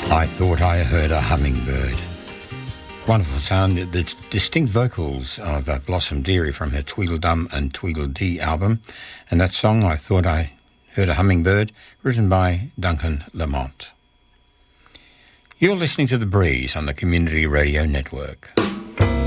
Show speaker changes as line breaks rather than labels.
I thought I heard a hummingbird. Wonderful sound. The distinct vocals of Blossom Dearie from her Tweedledum and Tweedledee album. And that song, I Thought I Heard a Hummingbird, written by Duncan Lamont. You're listening to The Breeze on the Community Radio Network.